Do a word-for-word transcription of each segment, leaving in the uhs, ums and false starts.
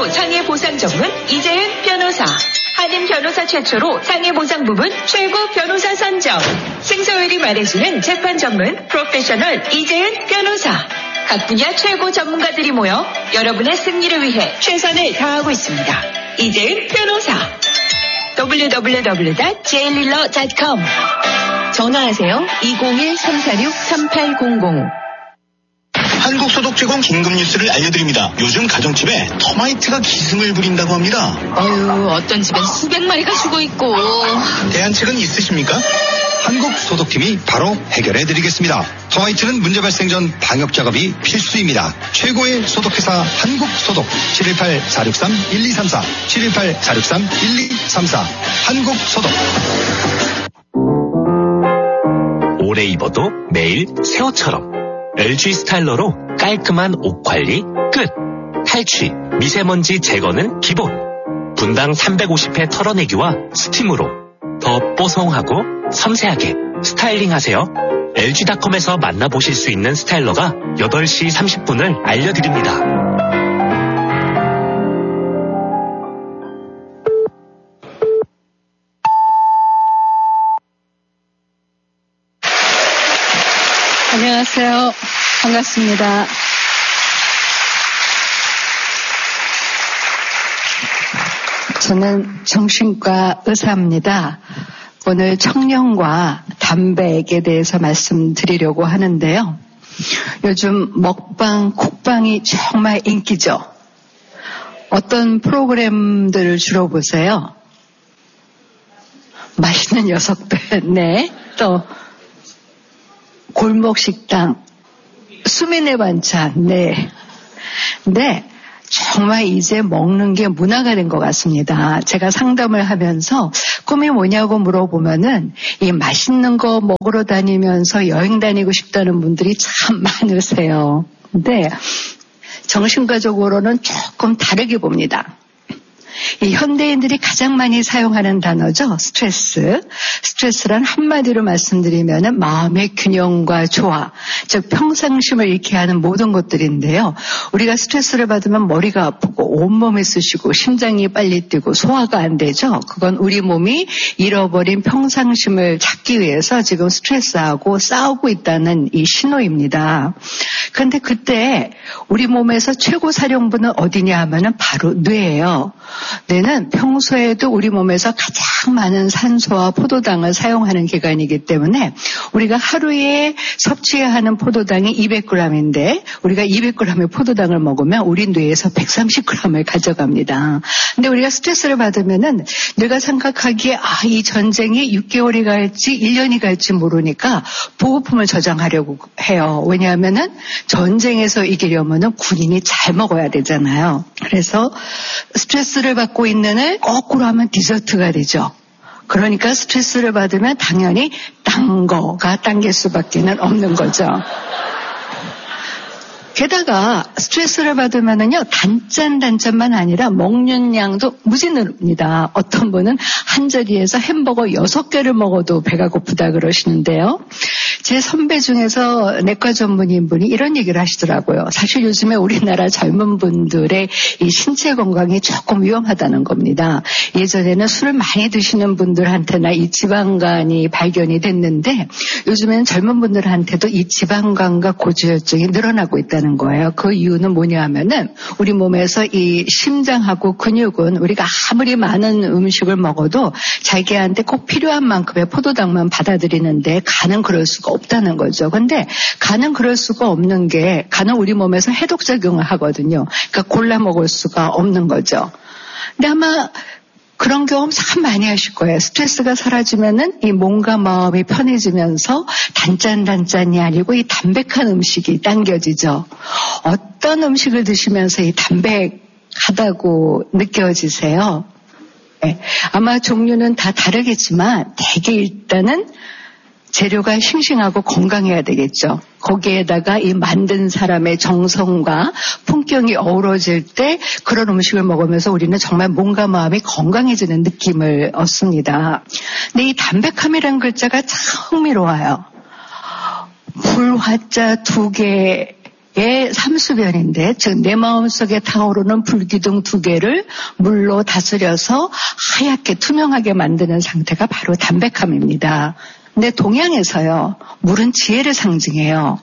최초로 장애 보상 전문 이재윤 변호사. 한인 변호사 최초로 장애 보상 부분 최고 변호사 선정. 승소율이 말해주는 재판 전문 프로페셔널 이재윤 변호사. 각 분야 최고 전문가들이 모여 여러분의 승리를 위해 최선을 다하고 있습니다. 이재윤 변호사. 더블유 더블유 더블유 닷 제일릴러 닷 컴. 전화하세요. 이공일 삼사육 삼팔공공. 한국소득 제공 긴급 뉴스를 알려드립니다. 요즘 가정집에 터마이트가 기승을 부린다고 합니다. 어휴, 어떤 집엔 수백 마리가 죽어 있고. 대안책은 있으십니까? 한국소득팀이 바로 해결해드리겠습니다. 터마이트는 문제 발생 전 방역 작업이 필수입니다. 최고의 소독회사 한국소독. 칠일팔 사육삼 일이삼사 칠일팔 사육삼 일이삼사 한국소독. 오래 입어도 매일 새 옷처럼 엘지 스타일러로 깔끔한 옷 관리 끝. 탈취, 미세먼지 제거는 기본. 분당 삼백오십 회 털어내기와 스팀으로 더 뽀송하고 섬세하게 스타일링하세요. 엘지닷컴에서 만나보실 수 있는 스타일러가 여덟 시 삼십 분을 알려드립니다. 안녕하세요. 반갑습니다. 저는 정신과 의사입니다. 오늘 청년과 담배에 대해서 말씀드리려고 하는데요. 요즘 먹방, 쿡방이 정말 인기죠. 어떤 프로그램들을 주로 보세요? 맛있는 녀석들, 네. 또 골목 식당, 수민의 반찬, 네. 네. 정말 이제 먹는 게 문화가 된 것 같습니다. 제가 상담을 하면서 꿈이 뭐냐고 물어보면은 이 맛있는 거 먹으러 다니면서 여행 다니고 싶다는 분들이 참 많으세요. 근데 정신과적으로는 조금 다르게 봅니다. 이 현대인들이 가장 많이 사용하는 단어죠. 스트레스. 스트레스란 한마디로 말씀드리면 마음의 균형과 조화, 즉 평상심을 잃게 하는 모든 것들인데요. 우리가 스트레스를 받으면 머리가 아프고 온몸이 쑤시고 심장이 빨리 뛰고 소화가 안 되죠. 그건 우리 몸이 잃어버린 평상심을 찾기 위해서 지금 스트레스하고 싸우고 있다는 이 신호입니다. 그런데 그때 우리 몸에서 최고 사령부는 어디냐 하면은 바로 뇌예요. 뇌는 평소에도 우리 몸에서 가장 많은 산소와 포도당을 사용하는 기관이기 때문에 우리가 하루에 섭취해야 하는 포도당이 이백 그램인데 우리가 이백 그램의 포도당을 먹으면 우리 뇌에서 백삼십 그램을 가져갑니다. 근데 우리가 스트레스를 받으면은 뇌가 생각하기에 아, 이 전쟁이 육 개월이 갈지 일 년이 갈지 모르니까 보급품을 저장하려고 해요. 왜냐하면은 전쟁에서 이기려면은 군인이 잘 먹어야 되잖아요. 그래서 스트레스를 받고 있는 을 거꾸로 하면 디저트가 되죠. 그러니까 스트레스를 받으면 당연히 딴 거가 당길 수밖에는 없는 거죠. 게다가 스트레스를 받으면은요, 단짠 단짠만 아니라 먹는 양도 무지 늘입니다. 어떤 분은 한 자리에서 햄버거 여섯 개를 먹어도 배가 고프다 그러시는데요. 제 선배 중에서 내과 전문의인 분이 이런 얘기를 하시더라고요. 사실 요즘에 우리나라 젊은 분들의 이 신체 건강이 조금 위험하다는 겁니다. 예전에는 술을 많이 드시는 분들한테나 이 지방간이 발견이 됐는데 요즘에는 젊은 분들한테도 이 지방간과 고지혈증이 늘어나고 있다는 거예요. 그 이유는 뭐냐 하면은 우리 몸에서 이 심장하고 근육은 우리가 아무리 많은 음식을 먹어도 자기한테 꼭 필요한 만큼의 포도당만 받아들이는데 간은 그럴 수가 없다는 거죠. 근데 간은 그럴 수가 없는 게 간은 우리 몸에서 해독작용을 하거든요. 그러니까 골라 먹을 수가 없는 거죠. 근데 아마 그런 경험 참 많이 하실 거예요. 스트레스가 사라지면은 이 몸과 마음이 편해지면서 단짠단짠이 아니고 이 담백한 음식이 당겨지죠. 어떤 음식을 드시면서 이 담백하다고 느껴지세요? 네. 아마 종류는 다 다르겠지만 대개 일단은 재료가 싱싱하고 건강해야 되겠죠. 거기에다가 이 만든 사람의 정성과 품격이 어우러질 때 그런 음식을 먹으면서 우리는 정말 몸과 마음이 건강해지는 느낌을 얻습니다. 근데 이 담백함이라는 글자가 참 흥미로워요. 불화자 두 개 삼수변인데, 즉 내 마음속에 타오르는 불기둥 두 개를 물로 다스려서 하얗게 투명하게 만드는 상태가 바로 담백함입니다. 근데 동양에서요, 물은 지혜를 상징해요.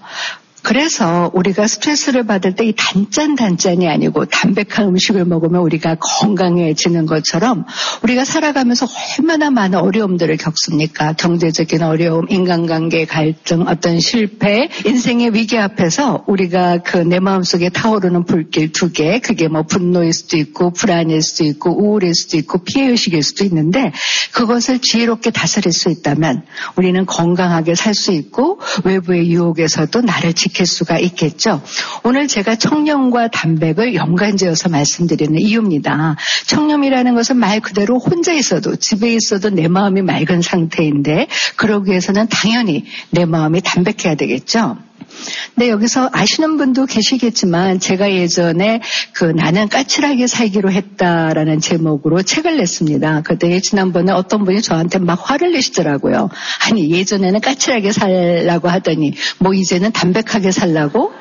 그래서 우리가 스트레스를 받을 때 이 단짠 단짠이 아니고 담백한 음식을 먹으면 우리가 건강해지는 것처럼 우리가 살아가면서 얼마나 많은 어려움들을 겪습니까? 경제적인 어려움, 인간관계 갈등, 어떤 실패, 인생의 위기 앞에서 우리가 그 내 마음속에 타오르는 불길 두 개, 그게 뭐 분노일 수도 있고 불안일 수도 있고 우울일 수도 있고 피해의식일 수도 있는데 그것을 지혜롭게 다스릴 수 있다면 우리는 건강하게 살 수 있고 외부의 유혹에서도 나를 지킬 수가 있겠죠. 오늘 제가 청렴과 담백을 연관지어서 말씀드리는 이유입니다. 청렴이라는 것은 말 그대로 혼자 있어도 집에 있어도 내 마음이 맑은 상태인데 그러기 위해서는 당연히 내 마음이 담백해야 되겠죠. 네, 여기서 아시는 분도 계시겠지만 제가 예전에 그 나는 까칠하게 살기로 했다라는 제목으로 책을 냈습니다. 그때 지난번에 어떤 분이 저한테 막 화를 내시더라고요. 아니 예전에는 까칠하게 살라고 하더니 뭐 이제는 담백하게 살라고?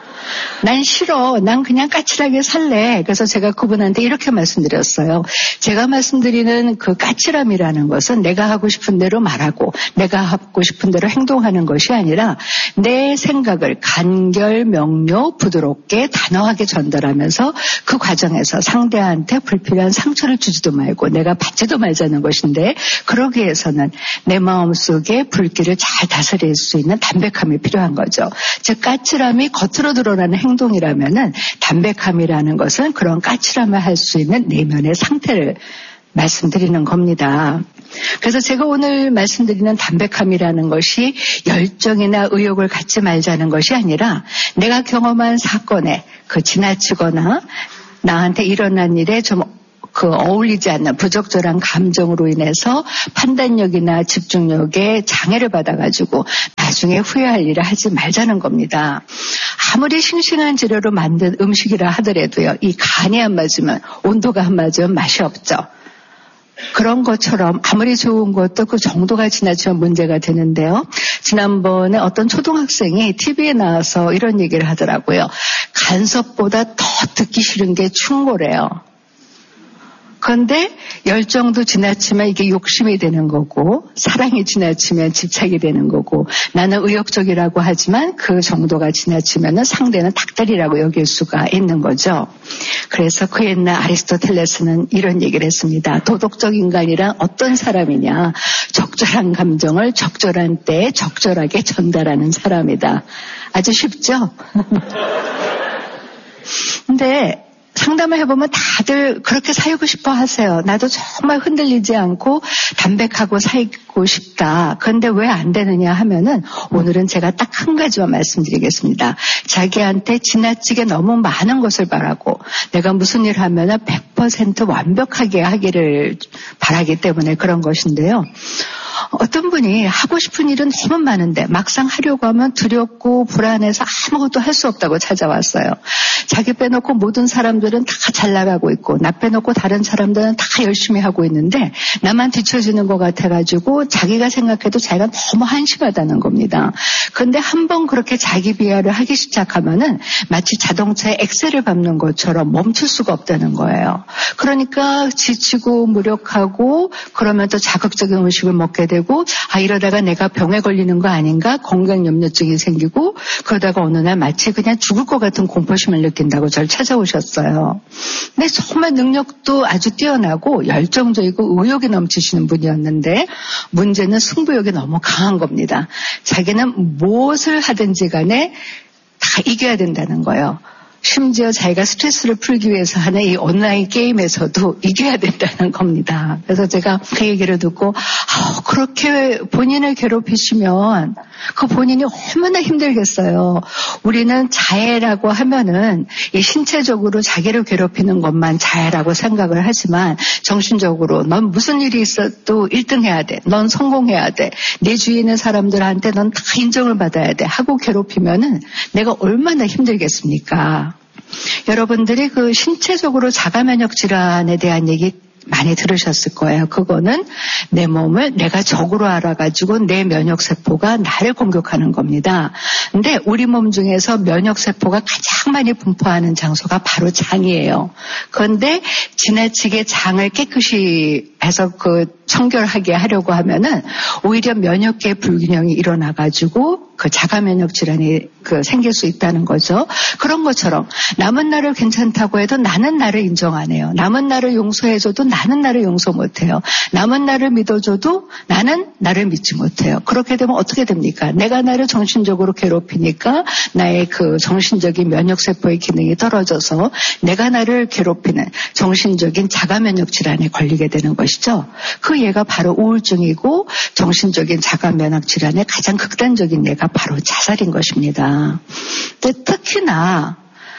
난 싫어. 난 그냥 까칠하게 살래. 그래서 제가 그분한테 이렇게 말씀드렸어요. 제가 말씀드리는 그 까칠함이라는 것은 내가 하고 싶은 대로 말하고 내가 하고 싶은 대로 행동하는 것이 아니라 내 생각을 간결, 명료, 부드럽게, 단호하게 전달하면서 그 과정에서 상대한테 불필요한 상처를 주지도 말고 내가 받지도 말자는 것인데 그러기 위해서는 내 마음속에 불길을 잘 다스릴 수 있는 담백함이 필요한 거죠. 즉 까칠함이 겉으로 드러나는 행동이라면은 담백함이라는 것은 그런 까칠함을 할 수 있는 내면의 상태를 말씀드리는 겁니다. 그래서 제가 오늘 말씀드리는 담백함이라는 것이 열정이나 의욕을 갖지 말자는 것이 아니라 내가 경험한 사건에 그 지나치거나 나한테 일어난 일에 좀 그 어울리지 않는 부적절한 감정으로 인해서 판단력이나 집중력에 장애를 받아가지고 나중에 후회할 일을 하지 말자는 겁니다. 아무리 싱싱한 재료로 만든 음식이라 하더라도요. 이 간이 안 맞으면 온도가 안 맞으면 맛이 없죠. 그런 것처럼 아무리 좋은 것도 그 정도가 지나치면 문제가 되는데요. 지난번에 어떤 초등학생이 티비에 나와서 이런 얘기를 하더라고요. 간섭보다 더 듣기 싫은 게 충고래요. 그런데 열정도 지나치면 이게 욕심이 되는 거고 사랑이 지나치면 집착이 되는 거고 나는 의욕적이라고 하지만 그 정도가 지나치면 상대는 닭다리라고 여길 수가 있는 거죠. 그래서 그 옛날 아리스토텔레스는 이런 얘기를 했습니다. 도덕적 인간이란 어떤 사람이냐. 적절한 감정을 적절한 때에 적절하게 전달하는 사람이다. 아주 쉽죠? 근데 상담을 해보면 다들 그렇게 살고 싶어 하세요. 나도 정말 흔들리지 않고 담백하고 살고 싶다. 그런데 왜 안 되느냐 하면은 오늘은 제가 딱 한 가지만 말씀드리겠습니다. 자기한테 지나치게 너무 많은 것을 바라고 내가 무슨 일을 하면은 백 퍼센트 완벽하게 하기를 바라기 때문에 그런 것인데요. 어떤 분이 하고 싶은 일은 너무 많은데 막상 하려고 하면 두렵고 불안해서 아무것도 할 수 없다고 찾아왔어요. 자기 빼놓고 모든 사람들은 다 잘 나가고 있고 나 빼놓고 다른 사람들은 다 열심히 하고 있는데 나만 뒤처지는 것 같아가지고 자기가 생각해도 자기가 너무 한심하다는 겁니다. 그런데 한번 그렇게 자기 비하를 하기 시작하면은 마치 자동차에 엑셀을 밟는 것처럼 멈출 수가 없다는 거예요. 그러니까 지치고 무력하고 그러면 또 자극적인 음식을 먹게 되고 아 이러다가 내가 병에 걸리는 거 아닌가 건강염려증이 생기고 그러다가 어느 날 마치 그냥 죽을 것 같은 공포심을 느낀다고 저를 찾아오셨어요. 근데 정말 능력도 아주 뛰어나고 열정적이고 의욕이 넘치시는 분이었는데 문제는 승부욕이 너무 강한 겁니다. 자기는 무엇을 하든지 간에 다 이겨야 된다는 거예요. 심지어 자기가 스트레스를 풀기 위해서 하는 이 온라인 게임에서도 이겨야 된다는 겁니다. 그래서 제가 그 얘기를 듣고 아, 그렇게 본인을 괴롭히시면 그 본인이 얼마나 힘들겠어요. 우리는 자해라고 하면은 이 신체적으로 자기를 괴롭히는 것만 자해라고 생각을 하지만 정신적으로 넌 무슨 일이 있어도 일 등 해야 돼. 넌 성공해야 돼. 내 주위에 있는 사람들한테 넌 다 인정을 받아야 돼. 하고 괴롭히면은 내가 얼마나 힘들겠습니까? 여러분들이 그 신체적으로 자가면역 질환에 대한 얘기 많이 들으셨을 거예요. 그거는 내 몸을 내가 적으로 알아가지고 내 면역세포가 나를 공격하는 겁니다. 근데 우리 몸 중에서 면역세포가 가장 많이 분포하는 장소가 바로 장이에요. 그런데 지나치게 장을 깨끗이 해서 그 청결하게 하려고 하면은 오히려 면역계 불균형이 일어나가지고 그 자가 면역 질환이 그 생길 수 있다는 거죠. 그런 것처럼 남은 나를 괜찮다고 해도 나는 나를 인정 안 해요. 남은 나를 용서해줘도 나는 나를 용서 못해요. 남은 나를 믿어줘도 나는 나를 믿지 못해요. 그렇게 되면 어떻게 됩니까? 내가 나를 정신적으로 괴롭히니까 나의 그 정신적인 면역세포의 기능이 떨어져서 내가 나를 괴롭히는 정신적인 자가 면역 질환에 걸리게 되는 것이죠. 그 예가 바로 우울증이고 정신적인 자가 면역 질환의 가장 극단적인 예가 바로 자살인 것입니다. 근데 특히나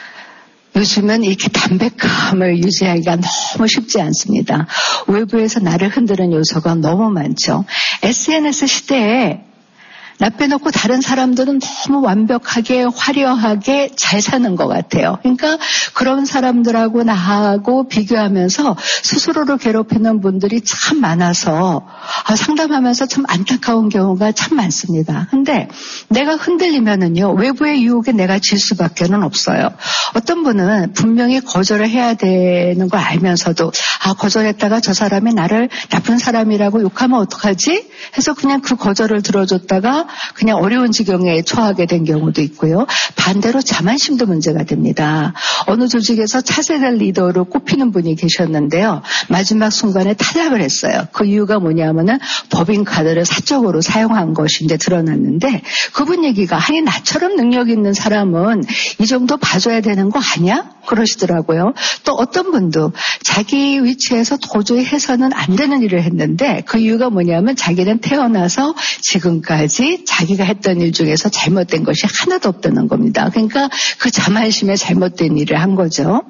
요즘은 이렇게 담백함을 유지하기가 너무 쉽지 않습니다. 외부에서 나를 흔드는 요소가 너무 많죠. 에스엔에스 시대에 나 빼놓고 다른 사람들은 너무 완벽하게 화려하게 잘 사는 것 같아요. 그러니까 그런 사람들하고 나하고 비교하면서 스스로를 괴롭히는 분들이 참 많아서 상담하면서 참 안타까운 경우가 참 많습니다. 근데 내가 흔들리면은요, 외부의 유혹에 내가 질 수밖에는 없어요. 어떤 분은 분명히 거절을 해야 되는 걸 알면서도 아 거절했다가 저 사람이 나를 나쁜 사람이라고 욕하면 어떡하지? 해서 그냥 그 거절을 들어줬다가 그냥 어려운 지경에 처하게 된 경우도 있고요. 반대로 자만심도 문제가 됩니다. 어느 조직에서 차세대 리더로 꼽히는 분이 계셨는데요. 마지막 순간에 탈락을 했어요. 그 이유가 뭐냐면은 법인카드를 사적으로 사용한 것인데 드러났는데 그분 얘기가 아니 나처럼 능력 있는 사람은 이 정도 봐줘야 되는 거 아니야? 그러시더라고요. 또 어떤 분도 자기 위치에서 도저히 해서는 안 되는 일을 했는데 그 이유가 뭐냐면 자기는 태어나서 지금까지 자기가 했던 일 중에서 잘못된 것이 하나도 없다는 겁니다. 그러니까 그 자만심에 잘못된 일을 한 거죠.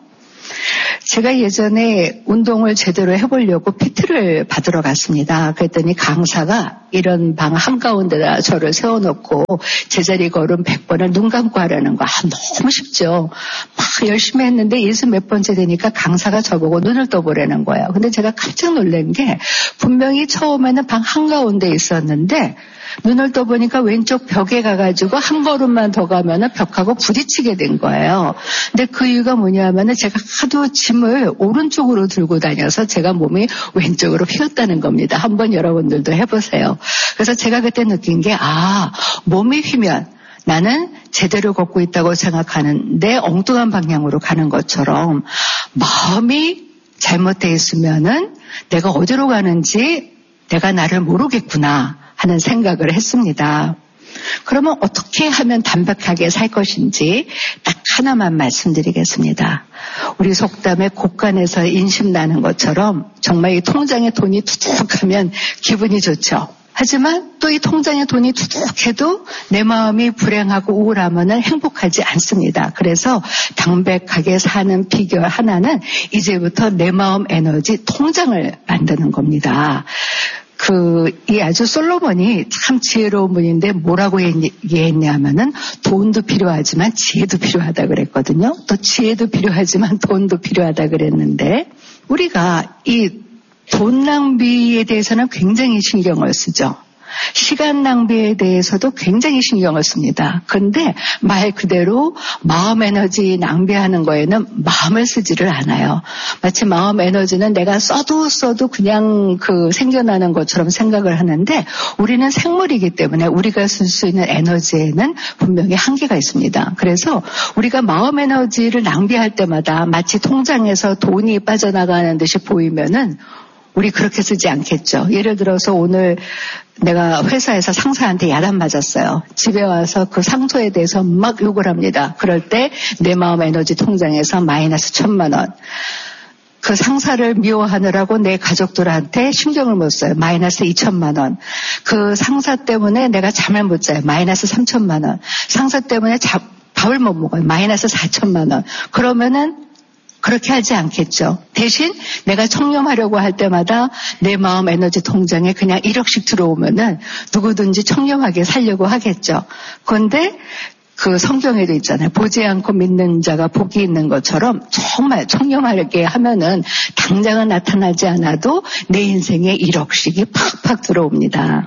제가 예전에 운동을 제대로 해보려고 피티를 받으러 갔습니다. 그랬더니 강사가 이런 방 한가운데다 저를 세워놓고 제자리 걸음 백 번을 눈 감고 하라는 거. 아, 너무 쉽죠. 막 열심히 했는데 예수 몇 번째 되니까 강사가 저보고 눈을 떠보라는 거예요. 근데 제가 깜짝 놀란 게 분명히 처음에는 방 한가운데 있었는데 눈을 떠보니까 왼쪽 벽에 가가지고 한 걸음만 더 가면은 벽하고 부딪히게 된 거예요. 근데 그 이유가 뭐냐면은 제가 하도 짐을 오른쪽으로 들고 다녀서 제가 몸이 왼쪽으로 휘었다는 겁니다. 한번 여러분들도 해보세요. 그래서 제가 그때 느낀 게 아, 몸이 휘면 나는 제대로 걷고 있다고 생각하는데 엉뚱한 방향으로 가는 것처럼 마음이 잘못되어 있으면은 내가 어디로 가는지 내가 나를 모르겠구나 하는 생각을 했습니다. 그러면 어떻게 하면 담백하게 살 것인지 딱 하나만 말씀드리겠습니다. 우리 속담에 곳간에서 인심 나는 것처럼 정말 이 통장에 돈이 투둑하면 기분이 좋죠. 하지만 또 이 통장에 돈이 투둑해도 내 마음이 불행하고 우울하면 행복하지 않습니다. 그래서 담백하게 사는 비결 하나는 이제부터 내 마음 에너지 통장을 만드는 겁니다. 그, 이 아주 솔로몬이 참 지혜로운 분인데 뭐라고 얘기했냐면은 돈도 필요하지만 지혜도 필요하다 그랬거든요. 또 지혜도 필요하지만 돈도 필요하다 그랬는데 우리가 이 돈 낭비에 대해서는 굉장히 신경을 쓰죠. 시간 낭비에 대해서도 굉장히 신경을 씁니다. 그런데 말 그대로 마음 에너지 낭비하는 거에는 마음을 쓰지를 않아요. 마치 마음 에너지는 내가 써도 써도 그냥 그 생겨나는 것처럼 생각을 하는데 우리는 생물이기 때문에 우리가 쓸 수 있는 에너지에는 분명히 한계가 있습니다. 그래서 우리가 마음 에너지를 낭비할 때마다 마치 통장에서 돈이 빠져나가는 듯이 보이면은 우리 그렇게 쓰지 않겠죠. 예를 들어서 오늘 내가 회사에서 상사한테 야단 맞았어요. 집에 와서 그 상소에 대해서 막 욕을 합니다. 그럴 때 내 마음 에너지 통장에서 마이너스 천만 원. 그 상사를 미워하느라고 내 가족들한테 신경을 못 써요. 마이너스 이천만 원. 그 상사 때문에 내가 잠을 못 자요. 마이너스 삼천만 원. 상사 때문에 자, 밥을 못 먹어요. 마이너스 사천만 원. 그러면은 그렇게 하지 않겠죠. 대신 내가 청렴하려고 할 때마다 내 마음 에너지 통장에 그냥 일억씩 들어오면은 누구든지 청렴하게 살려고 하겠죠. 그런데 그 성경에도 있잖아요. 보지 않고 믿는 자가 복이 있는 것처럼 정말 청렴하게 하면은 당장은 나타나지 않아도 내 인생에 일억씩이 팍팍 들어옵니다.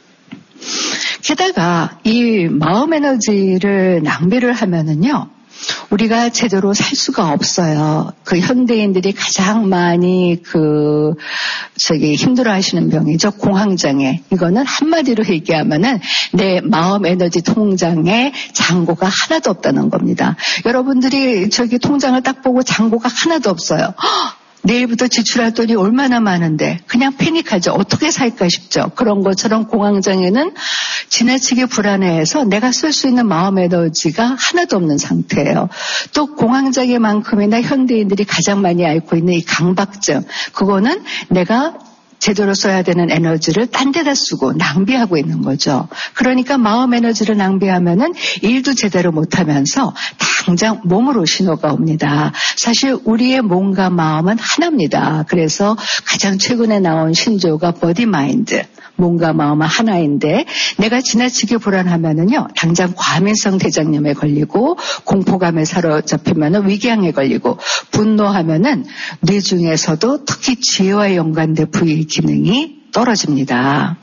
게다가 이 마음 에너지를 낭비를 하면은요, 우리가 제대로 살 수가 없어요. 그 현대인들이 가장 많이 그 저기 힘들어하시는 병이죠. 공황장애. 이거는 한마디로 얘기하면은 내 마음 에너지 통장에 잔고가 하나도 없다는 겁니다. 여러분들이 저기 통장을 딱 보고 잔고가 하나도 없어요. 허! 내일부터 지출할 돈이 얼마나 많은데 그냥 패닉하죠. 어떻게 살까 싶죠. 그런 것처럼 공황장애는 지나치게 불안해해서 내가 쓸 수 있는 마음 에너지가 하나도 없는 상태예요. 또 공황장애만큼이나 현대인들이 가장 많이 앓고 있는 이 강박증, 그거는 내가 제대로 써야 되는 에너지를 딴 데다 쓰고 낭비하고 있는 거죠. 그러니까 마음 에너지를 낭비하면은 일도 제대로 못하면서 당장 몸으로 신호가 옵니다. 사실 우리의 몸과 마음은 하나입니다. 그래서 가장 최근에 나온 신조어가 버디 마인드, 몸과 마음은 하나인데 내가 지나치게 불안하면은요, 당장 과민성 대장염에 걸리고 공포감에 사로잡히면은 위궤양에 걸리고 분노하면은 뇌 중에서도 특히 지혜와 연관된 부위 기능이 떨어집니다.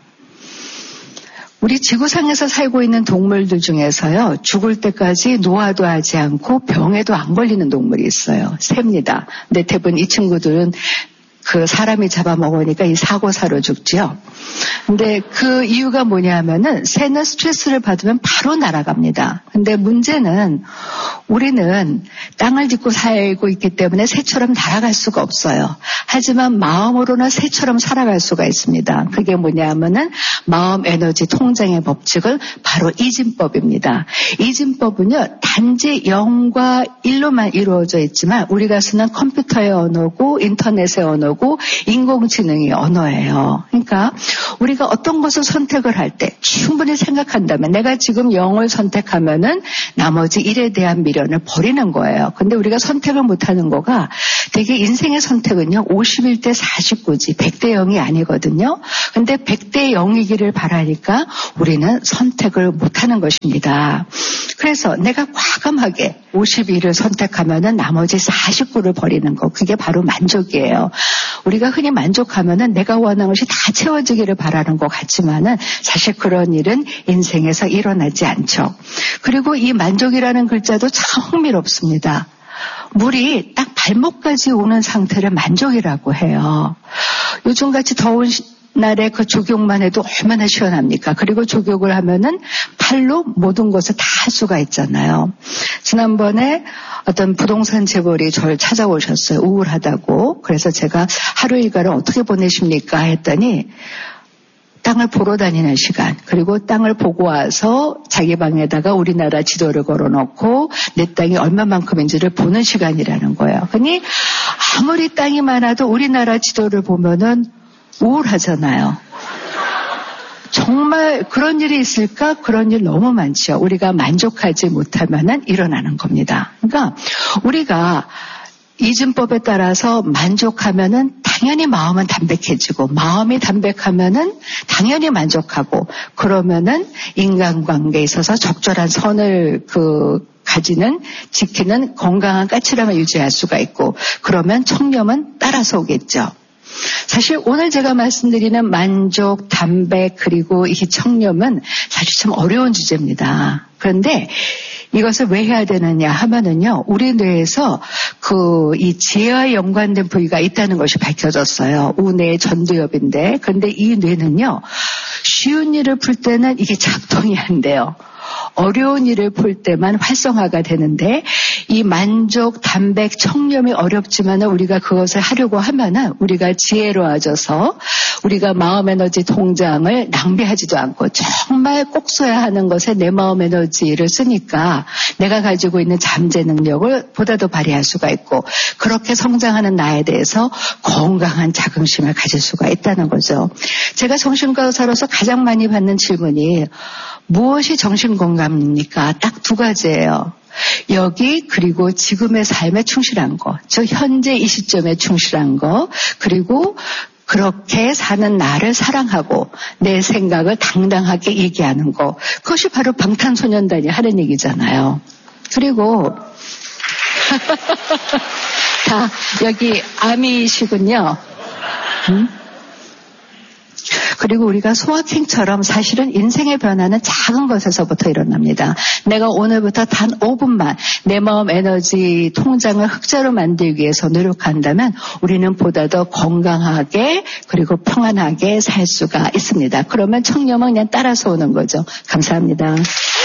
우리 지구상에서 살고 있는 동물들 중에서요, 죽을 때까지 노화도 하지 않고 병에도 안 걸리는 동물이 있어요. 새입니다. 근데 대부분 이 친구들은 그 사람이 잡아먹으니까 이 사고사로 죽지요. 근데 그 이유가 뭐냐면은 새는 스트레스를 받으면 바로 날아갑니다. 근데 문제는 우리는 땅을 딛고 살고 있기 때문에 새처럼 날아갈 수가 없어요. 하지만 마음으로는 새처럼 살아갈 수가 있습니다. 그게 뭐냐면은 마음 에너지 통장의 법칙은 바로 이진법입니다. 이진법은요, 단지 영과 일로만 이루어져 있지만 우리가 쓰는 컴퓨터의 언어고 인터넷의 언어고 인공지능의 언어예요. 그러니까 우리가 어떤 것을 선택을 할 때 충분히 생각한다면 내가 지금 영을 선택하면은 나머지 일에 대한 미련을 버리는 거예요. 근데 우리가 선택을 못하는 거가 되게 인생의 선택은요, 오십일 대 사십구지 백 대 영이 아니거든요. 근데 백 대 영이기를 바라니까 우리는 선택을 못하는 것입니다. 그래서 내가 과감하게 오십일을 선택하면은 나머지 사십구를 버리는 거, 그게 바로 만족이에요. 우리가 흔히 만족하면은 내가 원하는 것이 다 채워지기를 바라는 것 같지만은 사실 그런 일은 인생에서 일어나지 않죠. 그리고 이 만족이라는 글자도 참 흥미롭습니다. 물이 딱 발목까지 오는 상태를 만족이라고 해요. 요즘같이 더운 날에 그 족욕만 해도 얼마나 시원합니까? 그리고 족욕을 하면은 팔로 모든 것을 다 할 수가 있잖아요. 지난번에 어떤 부동산 재벌이 저를 찾아오셨어요. 우울하다고. 그래서 제가 하루 일과를 어떻게 보내십니까? 했더니 땅을 보러 다니는 시간, 그리고 땅을 보고 와서 자기 방에다가 우리나라 지도를 걸어놓고 내 땅이 얼마만큼인지를 보는 시간이라는 거예요. 그러니 아무리 땅이 많아도 우리나라 지도를 보면은 우울하잖아요. 정말 그런 일이 있을까? 그런 일 너무 많죠. 우리가 만족하지 못하면은 일어나는 겁니다. 그러니까 우리가 이진법에 따라서 만족하면은 당연히 마음은 담백해지고, 마음이 담백하면은 당연히 만족하고, 그러면은 인간관계에 있어서 적절한 선을 그 가지는, 지키는 건강한 까칠함을 유지할 수가 있고, 그러면 청렴은 따라서 오겠죠. 사실 오늘 제가 말씀드리는 만족, 담백, 그리고 이 청렴은 사실 참 어려운 주제입니다. 그런데 이것을 왜 해야 되느냐 하면은요, 우리 뇌에서 그 이 지혜와 연관된 부위가 있다는 것이 밝혀졌어요. 우뇌의 전두엽인데, 그런데 이 뇌는요, 쉬운 일을 풀 때는 이게 작동이 안 돼요. 어려운 일을 풀 때만 활성화가 되는데, 이 만족, 담백, 청렴이 어렵지만 우리가 그것을 하려고 하면은 우리가 지혜로워져서 우리가 마음 에너지 통장을 낭비하지도 않고 정말 꼭 써야 하는 것에 내 마음 에너지를 쓰니까 내가 가지고 있는 잠재 능력을 보다 더 발휘할 수가 있고, 그렇게 성장하는 나에 대해서 건강한 자긍심을 가질 수가 있다는 거죠. 제가 정신과 의사로서 가장 많이 받는 질문이 무엇이 정신건강입니까? 딱 두 가지예요. 여기, 그리고 지금의 삶에 충실한 거, 저 현재 이 시점에 충실한 거, 그리고 그렇게 사는 나를 사랑하고 내 생각을 당당하게 얘기하는 거, 그것이 바로 방탄소년단이 하는 얘기잖아요. 그리고 자, 여기 아미시군요. 음? 그리고 우리가 소확행처럼 사실은 인생의 변화는 작은 것에서부터 일어납니다. 내가 오늘부터 단 오 분만 내 마음 에너지 통장을 흑자로 만들기 위해서 노력한다면 우리는 보다 더 건강하게 그리고 평안하게 살 수가 있습니다. 그러면 청렴은 그냥 따라서 오는 거죠. 감사합니다.